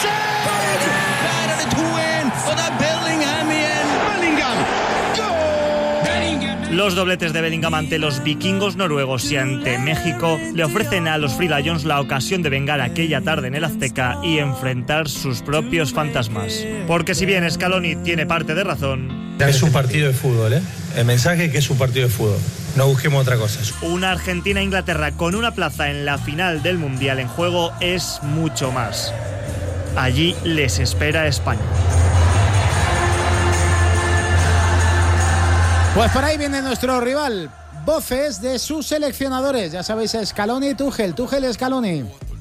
Los dobletes de Bellingham ante los vikingos noruegos y ante México le ofrecen a los Free Lions la ocasión de vengar aquella tarde en el Azteca y enfrentar sus propios fantasmas. Porque si bien Scaloni tiene parte de razón... Es un partido de fútbol, ¿eh? El mensaje es que es un partido de fútbol. No busquemos otra cosa. Una Argentina-Inglaterra con una plaza en la final del Mundial en juego es mucho más. Allí les espera España. Pues por ahí viene nuestro rival. Voces de sus seleccionadores. Ya sabéis, Scaloni y Tuchel. Tuchel y Scaloni.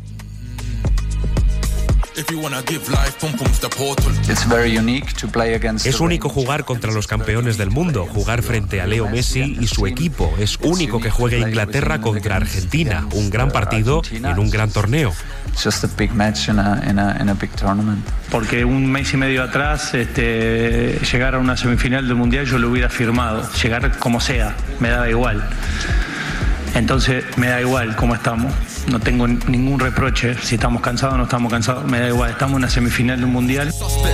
Es único jugar contra los campeones del mundo, jugar frente a Leo Messi y su equipo. Es único que juegue Inglaterra contra Argentina, un gran partido en un gran torneo. Porque un mes y medio atrás, este, llegar a una semifinal del Mundial yo lo hubiera firmado, llegar como sea, me daba igual. Entonces me da igual cómo estamos, no tengo ningún reproche, si estamos cansados o no estamos cansados, me da igual, estamos en una semifinal de un mundial.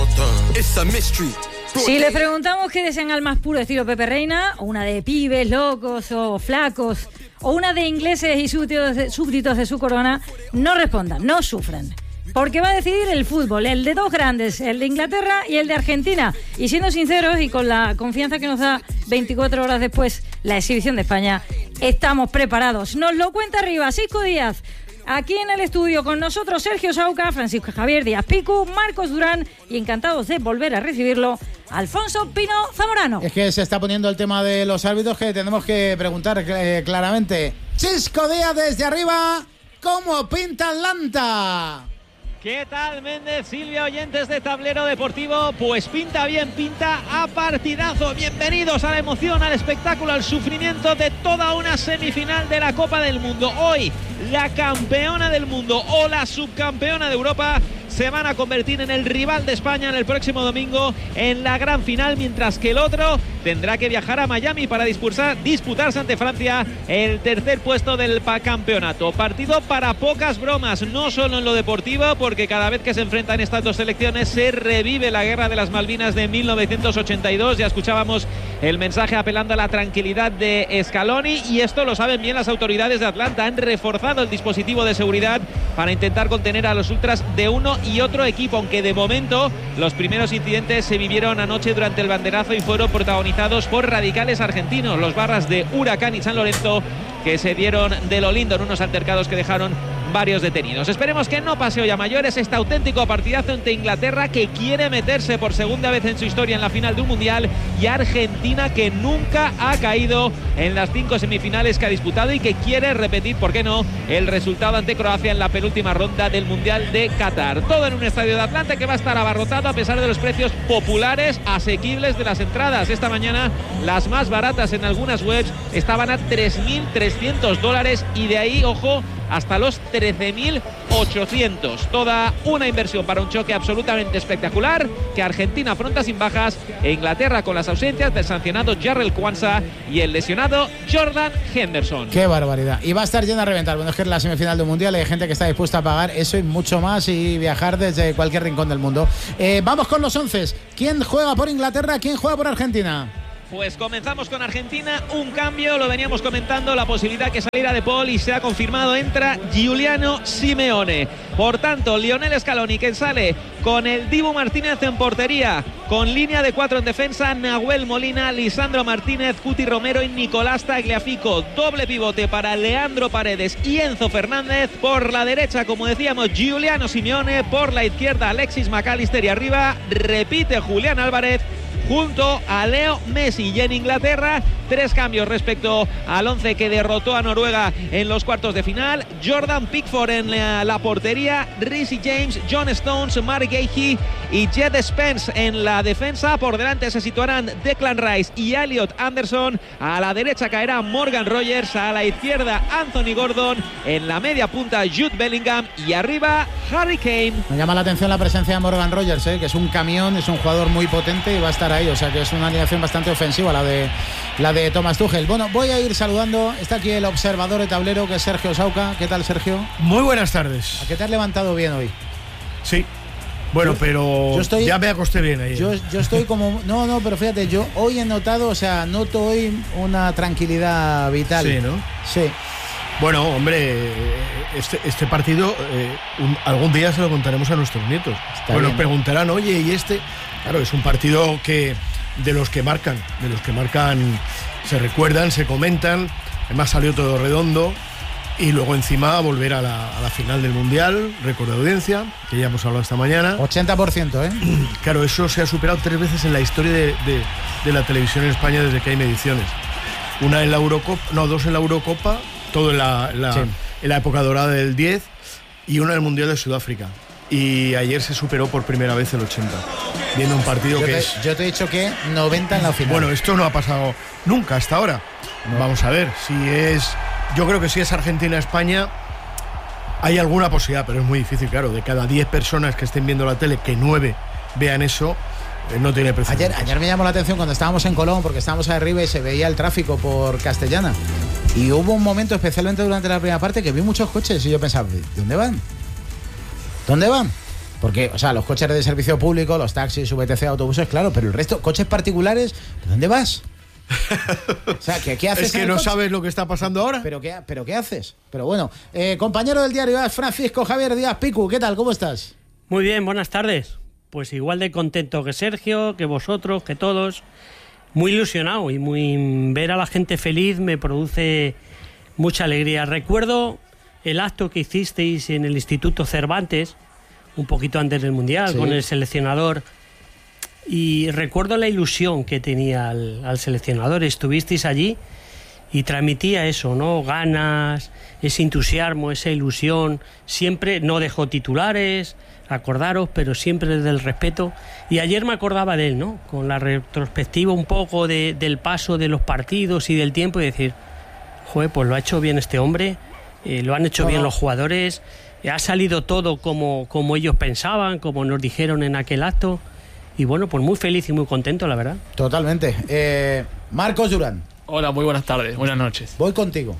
Si les preguntamos qué desean al más puro estilo Pepe Reina, o una de pibes, locos o flacos, o una de ingleses y súbditos de, súbditos de su corona, no respondan, no sufran. Porque va a decidir el fútbol, el de dos grandes, el de Inglaterra y el de Argentina. Y siendo sinceros y con la confianza que nos da veinticuatro horas después la exhibición de España, estamos preparados. Nos lo cuenta arriba Cisco Díaz. Aquí en el estudio con nosotros Sergio Sauca, Francisco Javier Díaz Picu, Marcos Durán y encantados de volver a recibirlo, Alfonso Pino Zamorano. Es que se está poniendo el tema de los árbitros que tenemos que preguntar eh, claramente. Cisco Díaz desde arriba, ¿cómo pinta Atlanta? ¿Qué tal, Méndez, Silvia, oyentes de Tablero Deportivo? Pues pinta bien, pinta a partidazo. Bienvenidos a la emoción, al espectáculo, al sufrimiento de toda una semifinal de la Copa del Mundo. Hoy, la campeona del mundo o la subcampeona de Europa se van a convertir en el rival de España en el próximo domingo en la gran final, mientras que el otro tendrá que viajar a Miami para disputar, disputarse ante Francia el tercer puesto del campeonato. Partido para pocas bromas, no solo en lo deportivo, porque cada vez que se enfrentan estas dos selecciones se revive la guerra de las Malvinas de mil novecientos ochenta y dos. Ya escuchábamos el mensaje apelando a la tranquilidad de Scaloni, y esto lo saben bien las autoridades de Atlanta. Han reforzado el dispositivo de seguridad para intentar contener a los ultras de uno y otro equipo, aunque de momento los primeros incidentes se vivieron anoche durante el banderazo y fueron protagonizados por radicales argentinos, los barras de Huracán y San Lorenzo, que se dieron de lo lindo en unos altercados que dejaron varios detenidos. Esperemos que no pase hoy a mayores este auténtico partidazo entre Inglaterra, que quiere meterse por segunda vez en su historia en la final de un mundial, y Argentina, que nunca ha caído en las cinco semifinales que ha disputado y que quiere repetir, ¿por qué no?, el resultado ante Croacia en la penúltima ronda del mundial de Qatar. Todo en un estadio de Atlanta que va a estar abarrotado a pesar de los precios populares, asequibles de las entradas. Esta mañana las más baratas en algunas webs estaban a tres mil trescientos dólares y de ahí, ojo, hasta los trece mil ochocientos. Toda una inversión para un choque absolutamente espectacular que Argentina afronta sin bajas e Inglaterra con las ausencias del sancionado Jarrell Kwanzaa y el lesionado Jordan Henderson. Qué barbaridad. Y va a estar llena a reventar. Bueno, es que es la semifinal del mundial, hay gente que está dispuesta a pagar eso y mucho más y viajar desde cualquier rincón del mundo. Eh, vamos con los once. ¿Quién juega por Inglaterra? ¿Quién juega por Argentina? Pues comenzamos con Argentina, un cambio, lo veníamos comentando, la posibilidad que saliera De Paul y se ha confirmado, entra Giuliano Simeone. Por tanto, Lionel Scaloni, que sale con el Dibu Martínez en portería, con línea de cuatro en defensa, Nahuel Molina, Lisandro Martínez, Cuti Romero y Nicolás Tagliafico. Doble pivote para Leandro Paredes y Enzo Fernández. Por la derecha, como decíamos, Giuliano Simeone. Por la izquierda, Alexis McAllister, y arriba repite Julián Álvarez junto a Leo Messi. Y en Inglaterra, tres cambios respecto al once que derrotó a Noruega en los cuartos de final. Jordan Pickford en la, la portería, Reece James, John Stones, Mark Gahey y Jed Spence en la defensa. Por delante se situarán Declan Rice y Elliot Anderson. A la derecha caerá Morgan Rogers, a la izquierda Anthony Gordon, en la media punta Jude Bellingham y arriba Harry Kane. Me llama la atención la presencia de Morgan Rogers, ¿eh? que es un camión, es un jugador muy potente y va a estar ahí, o sea que es una alineación bastante ofensiva la de la de Thomas Tuchel. Bueno, voy a ir saludando, está aquí el observador de tablero, que es Sergio Sauca. ¿Qué tal, Sergio? Muy buenas tardes. ¿A qué te has levantado bien hoy? Sí. Bueno, yo, pero yo estoy, ya me acosté bien ahí. Yo, yo estoy como... No, no, pero fíjate, yo hoy he notado, o sea, noto hoy una tranquilidad vital. Sí, ¿no? Sí. Bueno, hombre, este, este partido eh, un, algún día se lo contaremos a nuestros nietos. Está pues bien. Nos preguntarán, oye, ¿y este? Claro, es un partido que de los que marcan, de los que marcan, se recuerdan, se comentan. Además salió todo redondo. Y luego encima volver a la, a la final del Mundial, récord de audiencia, que ya hemos hablado esta mañana. ochenta por ciento, ¿eh? Claro, eso se ha superado tres veces en la historia de, de, de la televisión en España desde que hay mediciones. Una en la Eurocopa, no, dos en la Eurocopa, todo en la, la, sí. en la época dorada del diez, y una en el Mundial de Sudáfrica. Y ayer se superó por primera vez el ochenta, viendo un partido yo que te, es... Yo te he dicho que noventa en la final. Bueno, esto no ha pasado nunca hasta ahora. No. Vamos a ver, si es... Yo creo que si es Argentina-España hay alguna posibilidad, pero es muy difícil, claro. De cada diez personas que estén viendo la tele, que nueve vean eso, eh, no tiene precedentes. Ayer, ayer me llamó la atención cuando estábamos en Colón, porque estábamos arriba y se veía el tráfico por Castellana. Y hubo un momento, especialmente durante la primera parte, que vi muchos coches y yo pensaba, ¿de dónde van? ¿Dónde van? Porque, o sea, los coches de servicio público, los taxis, V T C, autobuses, claro, pero el resto, coches particulares, ¿de dónde vas? O sea, ¿qué, qué haces? Es que no coche? sabes lo que está pasando ahora. ¿Pero qué, pero qué haces? Pero bueno, eh, compañero del diario Francisco Javier Díaz Picu, ¿qué tal? ¿Cómo estás? Muy bien, buenas tardes. Pues igual de contento que Sergio, que vosotros, que todos. Muy ilusionado y muy ver a la gente feliz me produce mucha alegría. Recuerdo el acto que hicisteis en el Instituto Cervantes, un poquito antes del Mundial, sí. con el seleccionador. Y recuerdo la ilusión que tenía al, al seleccionador. Estuvisteis allí y transmitía eso, ¿no? Ganas, ese entusiasmo, esa ilusión. Siempre no dejó titulares, acordaros, pero siempre desde el respeto. Y ayer me acordaba de él, ¿no? Con la retrospectiva un poco de, del paso de los partidos y del tiempo y decir, joder, pues lo ha hecho bien este hombre, eh, lo han hecho bien los jugadores, ha salido todo como, como ellos pensaban, como nos dijeron en aquel acto. Y bueno, pues muy feliz y muy contento, la verdad. Totalmente. Eh, Marcos Durán. Hola, muy buenas tardes, buenas noches. Voy contigo.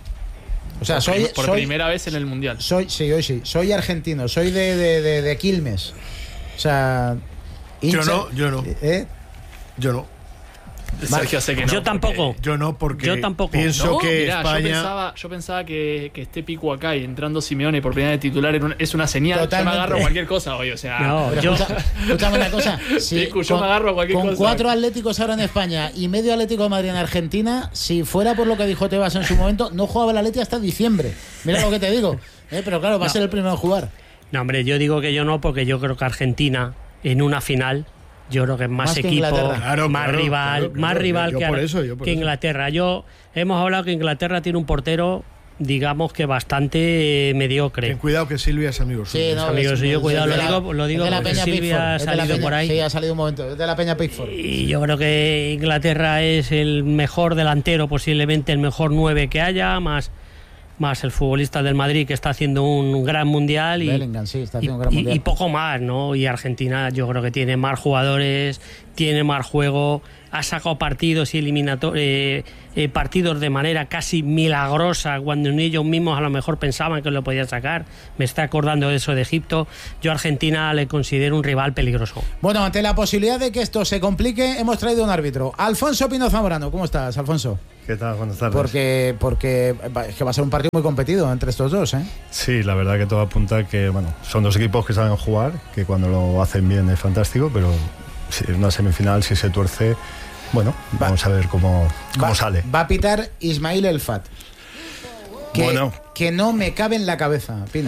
O sea, por soy... Por soy, primera vez en el Mundial. Soy, sí, hoy sí. Soy argentino, soy de, de, de, de Quilmes. O sea... Hincha, yo no, yo no. ¿Eh? Yo no. Sergio, sé que no, yo tampoco. Yo no, porque yo tampoco. pienso ¿No? que Mirá, España... Yo pensaba, yo pensaba que, que esté Pico acá y entrando Simeone por primera vez de titular es una señal. Totalmente. Yo me agarro a cualquier cosa hoy, o sea... No, yo... Escúchame una cosa. Si Pico, yo con, me agarro a cualquier con cosa. Con cuatro atléticos ahora en España y medio Atlético de Madrid en Argentina, si fuera por lo que dijo Tebas en su momento, no jugaba el Atleti hasta diciembre. Mira lo que te digo. ¿Eh? Pero claro, va no. a ser el primero en jugar. No, hombre, yo digo que yo no, porque yo creo que Argentina en una final... Yo creo que es más, más equipo, claro, más claro, rival, claro, claro, más rival yo que, por eso, yo por que eso. Inglaterra. Yo hemos hablado que Inglaterra tiene un portero, digamos que bastante eh, mediocre. Ten cuidado que Silvia es amigo suyo. Sí, no, amigo es, suyo, es, cuidado, es lo la, digo, lo digo porque Peña Silvia Pickford, ha salido Peña, por ahí. Sí, ha salido un momento, es de la Peña Pickford. Y yo creo que Inglaterra es el mejor delantero, posiblemente el mejor nueve que haya, más más el futbolista del Madrid que está haciendo un gran mundial y, Bellingham, sí, está haciendo y, un gran mundial. y poco más, ¿no? Y Argentina yo creo que tiene más jugadores, tiene más juego, ha sacado partidos y eliminatorios, eh, eh, partidos de manera casi milagrosa cuando ni ellos mismos a lo mejor pensaban que lo podían sacar. Me está acordando de eso de Egipto. Yo a Argentina le considero un rival peligroso. Bueno, ante la posibilidad de que esto se complique, hemos traído un árbitro. Alfonso Pino Zamorano, ¿cómo estás, Alfonso? ¿Qué tal? Buenas tardes. Porque, porque es que va a ser un partido muy competido entre estos dos, ¿eh? Sí, la verdad que todo apunta a que, bueno, son dos equipos que saben jugar, que cuando lo hacen bien es fantástico, pero si en una semifinal, si se tuerce, bueno, va, vamos a ver cómo, cómo va, sale. Va a pitar Ismail El Fat. Que, bueno. que no me cabe en la cabeza, Pino.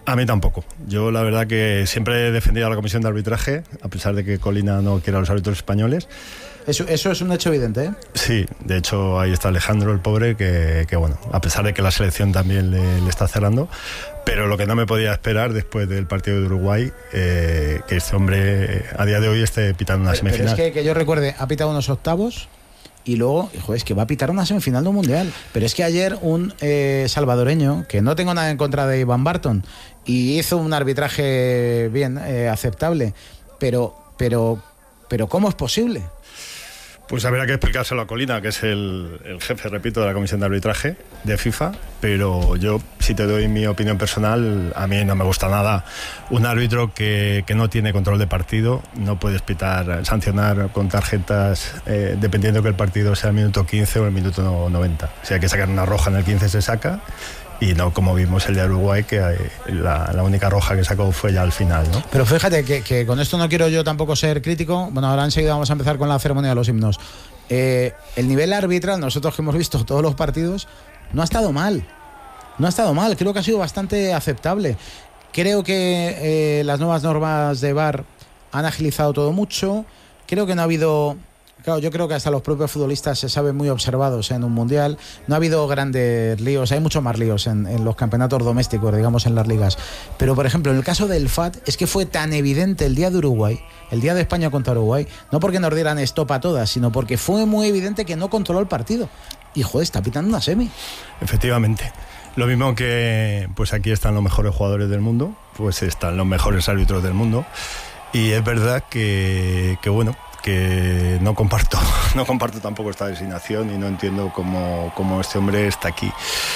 A mí tampoco. Yo la verdad que siempre he defendido a la comisión de arbitraje, a pesar de que Colina no quiera a los árbitros españoles. Eso, eso es un hecho evidente, ¿eh? Sí, de hecho ahí está Alejandro, el pobre, que, que bueno, a pesar de que la selección también le, le está cerrando, pero lo que no me podía esperar después del partido de Uruguay, eh, que este hombre a día de hoy esté pitando una pero, semifinal. Pero es que, que yo recuerde, ha pitado unos octavos y luego, joder, es que va a pitar una semifinal de un mundial. Pero es que ayer un eh, salvadoreño, que no tengo nada en contra de Ivan Barton, y hizo un arbitraje bien, eh, aceptable, pero, pero, pero ¿cómo es posible? Pues habrá que explicárselo a Colina, que es el, el jefe, repito, de la comisión de arbitraje de FIFA, pero yo, si te doy mi opinión personal, a mí no me gusta nada un árbitro que, que no tiene control de partido. No puedes pitar, sancionar con tarjetas eh, dependiendo que el partido sea el minuto quince o el minuto noventa. Si hay que sacar una roja en el quince, se saca. Y no como vimos el de Uruguay, que la, la única roja que sacó fue ya al final, ¿no? Pero fíjate que, que con esto no quiero yo tampoco ser crítico. Bueno, ahora enseguida vamos a empezar con la ceremonia de los himnos. Eh, el nivel arbitral, nosotros que hemos visto todos los partidos, no ha estado mal. No ha estado mal, creo que ha sido bastante aceptable. Creo que eh, las nuevas normas de V A R han agilizado todo mucho. Creo que no ha habido... Claro, yo creo que hasta los propios futbolistas se saben muy observados en un mundial. No ha habido grandes líos, hay muchos más líos en, en los campeonatos domésticos, digamos, en las ligas. Pero, por ejemplo, en el caso del F A T, es que fue tan evidente el día de Uruguay, el día de España contra Uruguay, no porque nos dieran stop a todas, sino porque fue muy evidente que no controló el partido. Y, joder, está pitando una semi. Efectivamente. Lo mismo que, pues aquí están los mejores jugadores del mundo, pues están los mejores árbitros del mundo. Y es verdad que, que bueno... que no comparto no comparto tampoco esta designación y no entiendo cómo, cómo este hombre está aquí.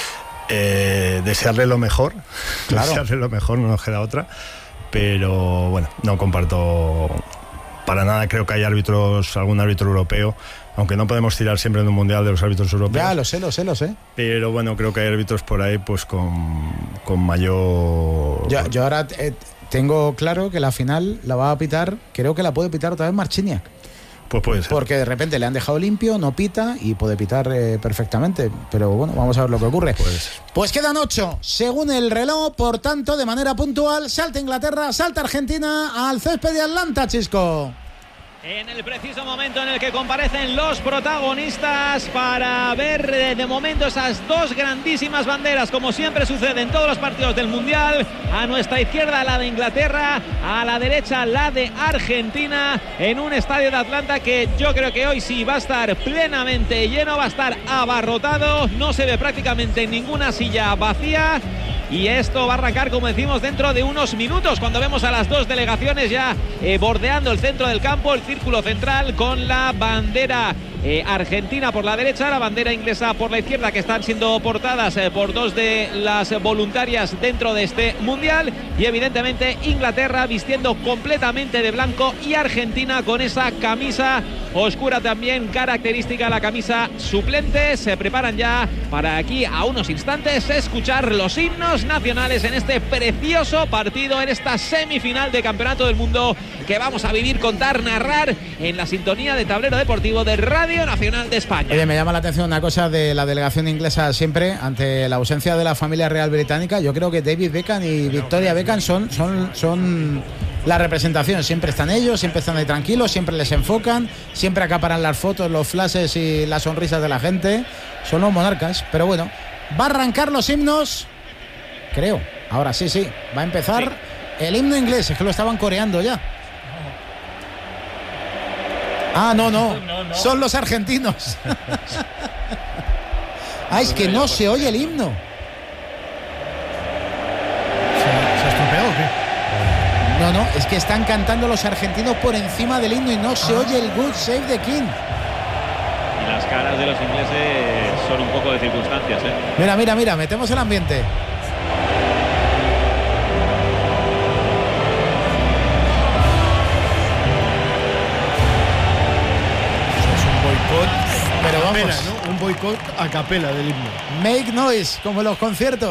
Eh, desearle lo mejor, claro. desearle lo mejor, no nos queda otra, pero bueno, no comparto para nada. Creo que hay árbitros, algún árbitro europeo, aunque no podemos tirar siempre en un mundial de los árbitros europeos. Ya, lo sé, lo sé, lo sé. Pero bueno, creo que hay árbitros por ahí pues con, con mayor... Yo, yo ahora eh, tengo claro que la final la va a pitar, creo que la puede pitar otra vez Marciniak. Pues puede ser. Porque de repente le han dejado limpio, no pita y puede pitar eh, perfectamente. Pero bueno, vamos a ver lo que ocurre. Pues, pues quedan ocho, según el reloj. Por tanto, de manera puntual, salta Inglaterra, salta Argentina al césped de Atlanta, Chisco. En el preciso momento en el que comparecen los protagonistas para ver eh, de momento esas dos grandísimas banderas, como siempre sucede en todos los partidos del Mundial. A nuestra izquierda la de Inglaterra, a la derecha la de Argentina, en un estadio de Atlanta que yo creo que hoy sí va a estar plenamente lleno, va a estar abarrotado, no se ve prácticamente ninguna silla vacía. Y esto va a arrancar, como decimos, dentro de unos minutos, cuando vemos a las dos delegaciones ya eh, bordeando el centro del campo, el círculo central, con la bandera eh, argentina por la derecha, la bandera inglesa por la izquierda, que están siendo portadas eh, por dos de las voluntarias dentro de este mundial. Y evidentemente Inglaterra vistiendo completamente de blanco y Argentina con esa camisa oscura también, característica, la camisa suplente. Se preparan ya para aquí a unos instantes escuchar los himnos nacionales en este precioso partido, en esta semifinal de Campeonato del Mundo que vamos a vivir, contar, narrar en la sintonía de Tablero Deportivo de Radio Nacional de España. Oye, me llama la atención una cosa de la delegación inglesa siempre, ante la ausencia de la familia real británica. Yo creo que David Beckham y Victoria Beckham son, son, son la representación. Siempre están ellos, siempre están ahí tranquilos, siempre les enfocan, siempre acaparan las fotos, los flashes y las sonrisas de la gente. Son los monarcas, pero bueno, va a arrancar los himnos. Creo, ahora sí, sí, va a empezar sí. El himno inglés, es que lo estaban coreando ya. Ah, no, no, no, no. Son los argentinos. Ah, es que no se oye el himno. ¿Se, se estropeó o qué? No, no, es que están cantando los argentinos por encima del himno y no se oye el Good Save the King. Y las caras de los ingleses son un poco de circunstancias, ¿eh? Mira, mira, mira, metemos el ambiente. Pero vamos, capela, ¿no? Un boicot a capela del himno. Make noise, como en los conciertos.